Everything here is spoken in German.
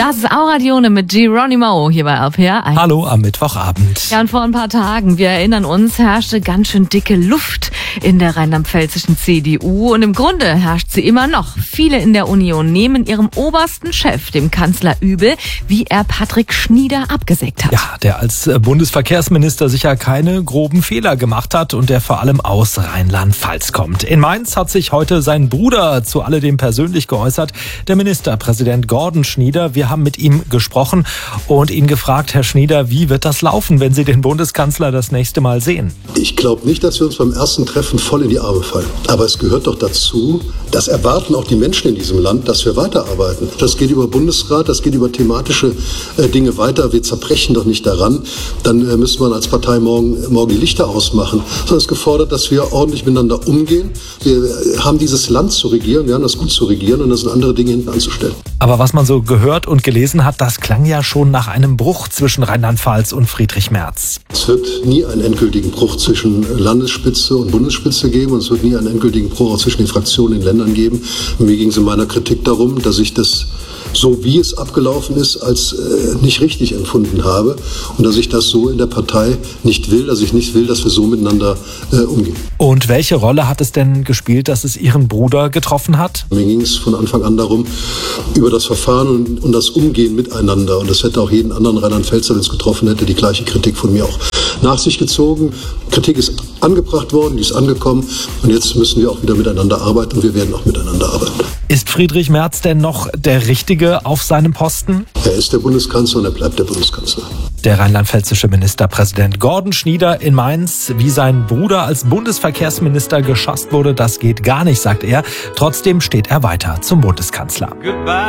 Das ist Auradione mit Geronimo hier bei RPR 1. Hallo am Mittwochabend. Ja, und vor ein paar Tagen, wir erinnern uns, herrschte ganz schön dicke Luft in der rheinland-pfälzischen CDU. Und im Grunde herrscht sie immer noch. Viele in der Union nehmen ihrem obersten Chef, dem Kanzler, übel, wie er Patrick Schnieder abgesägt hat. Ja, der als Bundesverkehrsminister sicher keine groben Fehler gemacht hat und der vor allem aus Rheinland-Pfalz kommt. In Mainz hat sich heute sein Bruder zu alledem persönlich geäußert, der Ministerpräsident Gordon Schnieder. Wir haben mit ihm gesprochen und ihn gefragt, Herr Schnieder, wie wird das laufen, wenn Sie den Bundeskanzler das nächste Mal sehen? Ich glaube nicht, dass wir uns beim ersten Treffen voll in die Arme fallen. Aber es gehört doch dazu, das erwarten auch die Menschen in diesem Land, dass wir weiterarbeiten. Das geht über Bundesrat, das geht über thematische Dinge weiter. Wir zerbrechen doch nicht daran. Dann müsste man als Partei morgen die Lichter ausmachen. Sondern es ist gefordert, dass wir ordentlich miteinander umgehen. Wir haben dieses Land zu regieren, wir haben das gut zu regieren und das sind andere Dinge hinten anzustellen. Aber was man so gehört und gelesen hat, das klang ja schon nach einem Bruch zwischen Rheinland-Pfalz und Friedrich Merz. Es wird nie einen endgültigen Bruch zwischen Landesspitze und Bundesspitze geben und es wird nie einen endgültigen Bruch auch zwischen den Fraktionen in den Ländern geben. Und mir ging es in meiner Kritik darum, dass ich das, so wie es abgelaufen ist, als nicht richtig empfunden habe und dass ich das so in der Partei nicht will, dass ich nicht will, dass wir so miteinander umgehen. Und welche Rolle hat es denn gespielt, dass es Ihren Bruder getroffen hat? Mir ging es von Anfang an darum, über das Verfahren und das Umgehen miteinander. Und das hätte auch jeden anderen Rheinland-Pfälzer, wenn es getroffen hätte, die gleiche Kritik von mir auch nach sich gezogen. Kritik ist angebracht worden, die ist angekommen. Und jetzt müssen wir auch wieder miteinander arbeiten und wir werden auch miteinander arbeiten. Ist Friedrich Merz denn noch der Richtige auf seinem Posten? Er ist der Bundeskanzler und er bleibt der Bundeskanzler. Der rheinland-pfälzische Ministerpräsident Gordon Schnieder in Mainz. Wie sein Bruder als Bundesverkehrsminister geschasst wurde, das geht gar nicht, sagt er. Trotzdem steht er weiter zum Bundeskanzler.